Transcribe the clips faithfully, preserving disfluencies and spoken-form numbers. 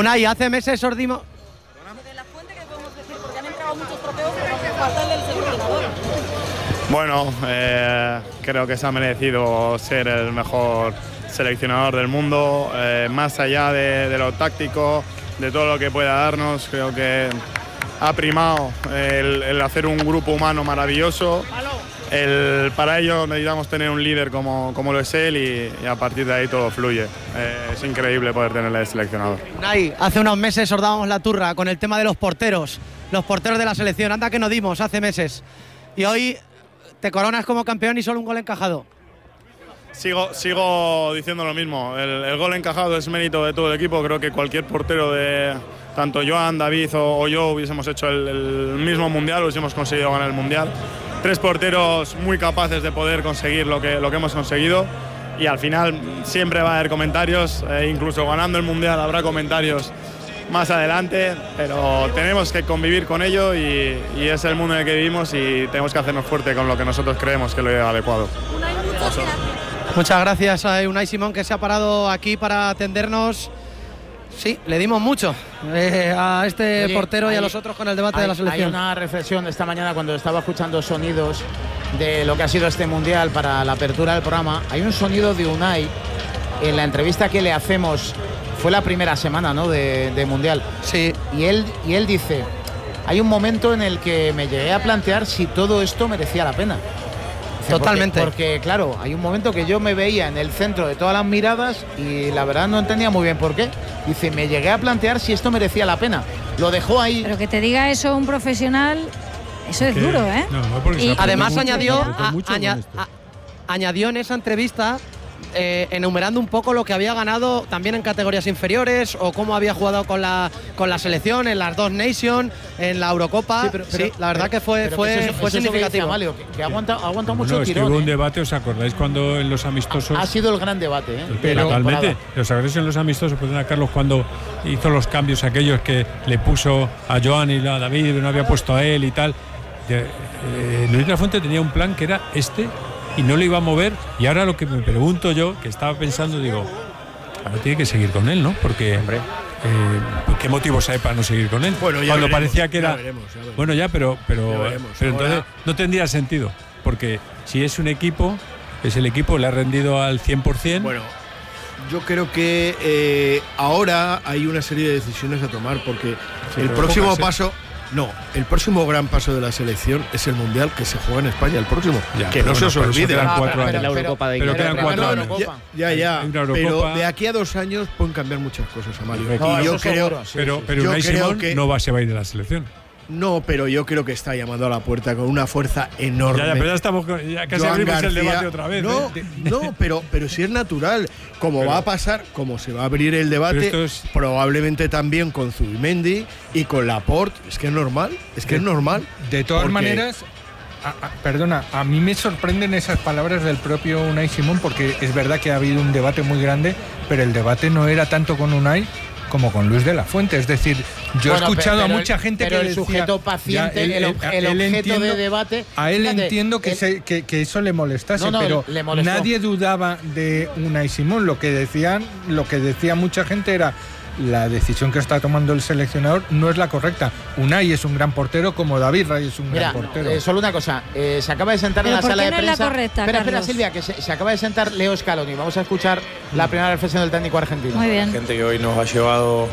Unai, hace meses os dimos... De la fuente, ¿qué podemos decir? Porque han entrado muchos trofeos, pero falta el del seleccionador. Bueno, eh, creo que se ha merecido ser el mejor seleccionador del mundo, eh, más allá de, de lo táctico, de todo lo que pueda darnos. Creo que ha primado el, el hacer un grupo humano maravilloso. El, para ello necesitamos tener un líder como, como lo es él y, y a partir de ahí todo fluye. Eh, es increíble poder tenerle de seleccionador. Unai, hace unos meses os dábamos la turra con el tema de los porteros, los porteros de la selección. Anda que nos dimos hace meses. Y hoy te coronas como campeón y solo un gol encajado. Sigo, sigo diciendo lo mismo. El, el gol encajado es mérito de todo el equipo. Creo que cualquier portero de tanto Joan, David o, o yo hubiésemos hecho el, el mismo mundial, hubiésemos conseguido ganar el mundial. Tres porteros muy capaces de poder conseguir lo que, lo que hemos conseguido y al final siempre va a haber comentarios, eh, incluso ganando el mundial habrá comentarios más adelante, pero tenemos que convivir con ello y, y es el mundo en el que vivimos y tenemos que hacernos fuerte con lo que nosotros creemos que es lo adecuado. Muchas gracias a Unai Simón, que se ha parado aquí para atendernos. Sí, le dimos mucho eh, a este Oye, portero y hay, a los otros con el debate hay, de la selección. Hay una reflexión esta mañana cuando estaba escuchando sonidos de lo que ha sido este mundial para la apertura del programa. Hay un sonido de Unai en la entrevista que le hacemos, fue la primera semana, ¿no?, de, de mundial. Sí. Y él, y él dice, hay un momento en el que me llegué a plantear si todo esto merecía la pena. Totalmente. Porque, porque, claro, hay un momento que yo me veía en el centro de todas las miradas y la verdad no entendía muy bien por qué. Dice, me llegué a plantear si esto merecía la pena. Lo dejó ahí. Pero que te diga eso un profesional, eso es duro, ¿eh? No, no, y además añadió, a, aña, a, añadió en esa entrevista eh, enumerando un poco lo que había ganado también en categorías inferiores o cómo había jugado con la con la selección en las dos Nations, en la Eurocopa. Sí, pero, pero, sí la verdad pero, que fue, fue, que eso, fue eso significativo. Que, Amalio, que, que aguanta, aguanta mucho no, el tirón. Es que hubo un ¿eh? debate, ¿os acordáis cuando en los amistosos? Ha, ha sido el gran debate, ¿eh? Pero, totalmente. ¿Os acordáis en los amistosos, pues, a Carlos, cuando hizo los cambios aquellos que le puso a Joan y a David, no había puesto a él y tal? Eh, Luis de la Fuente tenía un plan que era este y no lo iba a mover, y ahora lo que me pregunto yo, que estaba pensando, digo, ahora tiene que seguir con él, ¿no? Porque, hombre, eh, ¿qué motivos hay para no seguir con él? Bueno, ya cuando veremos, parecía que era... Ya veremos, ya veremos. Bueno, ya, pero, pero, veremos. pero Ahora... entonces no tendría sentido, porque si es un equipo, es el equipo, le ha rendido al cien por cien. Bueno, yo creo que eh, ahora hay una serie de decisiones a tomar, porque sí, el próximo pocas, paso... ¿eh? No, el próximo gran paso de la selección es el Mundial que se juega en España, el próximo. Ya, que no bueno, se os olvide. Quedan cuatro ah, años. La Eurocopa de pero quedan cuatro años. Ya, ya, ya. Pero de aquí a dos años pueden cambiar muchas cosas, Amalio. No, y yo creo, seguro, sí, pero sí, pero Unai Simón que, no va, se va a ir de la selección. No, pero yo creo que está llamando a la puerta con una fuerza enorme. Ya, ya, pero ya estamos ya casi Joan abrimos García, el debate otra vez. No, ¿eh? no, pero, pero si es natural. Como pero, va a pasar, como se va a abrir el debate, es... probablemente también con Zubimendi y con Laporte. Es que es normal, es que de, es normal. De todas porque... maneras, a, a, perdona, a mí me sorprenden esas palabras del propio Unai Simón, porque es verdad que ha habido un debate muy grande, pero el debate no era tanto con Unai como con Luis de la Fuente. Es decir, yo bueno, he escuchado pero, a mucha gente pero que el decía, sujeto paciente, ya, él, el, el, el objeto entiendo, de debate. A él fíjate, entiendo que, él, se, que, que eso le molestase, no, no, pero le nadie dudaba de Unai Simón. Lo que decían, lo que decía mucha gente era: la decisión que está tomando el seleccionador no es la correcta. Unai es un gran portero, como David Ray es un Mira, gran portero. Eh, solo una cosa, eh, se acaba de sentar en la sala de no prensa. Es la correcta, espera, Carlos. espera, Silvia, que se, se acaba de sentar Leo Scaloni. Vamos a escuchar la primera reflexión del técnico argentino. Muy bien. La gente que hoy nos ha llevado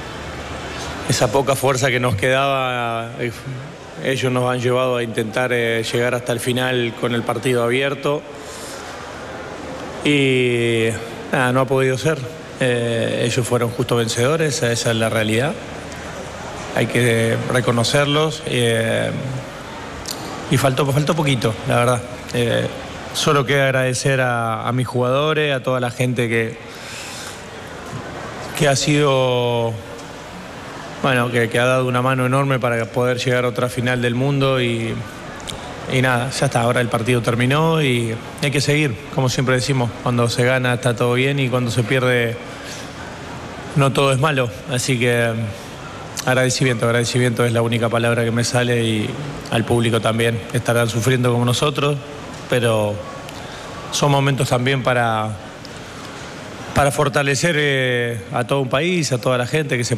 esa poca fuerza que nos quedaba, ellos nos han llevado a intentar eh, llegar hasta el final con el partido abierto y nada, no ha podido ser. Eh, ellos fueron justo vencedores, esa es la realidad. Hay que reconocerlos eh, y faltó, faltó poquito, la verdad. Eh, solo queda agradecer a, a mis jugadores, a toda la gente que, que ha sido... Bueno, que, que ha dado una mano enorme para poder llegar a otra final del mundo y, y nada, ya está, ahora el partido terminó y hay que seguir, como siempre decimos, cuando se gana está todo bien y cuando se pierde no todo es malo, así que agradecimiento, agradecimiento es la única palabra que me sale y al público también, estarán sufriendo como nosotros, pero son momentos también para, para fortalecer eh, a todo un país, a toda la gente que se